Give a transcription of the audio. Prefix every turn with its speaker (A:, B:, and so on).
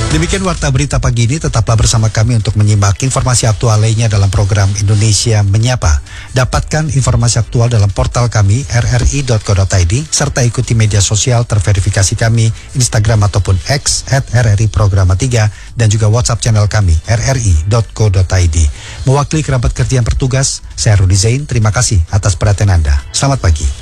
A: Demikian Warta Berita pagi ini, tetaplah bersama kami untuk menyimak informasi aktual lainnya dalam program Indonesia Menyapa. Dapatkan informasi aktual dalam portal kami rri.co.id serta ikuti media sosial terverifikasi kami Instagram ataupun X @RRI_Programa3 dan juga WhatsApp channel kami rri.co.id. Mewakili kerabat kerja yang bertugas, saya Rudi Zain, terima kasih atas perhatian Anda. Selamat pagi.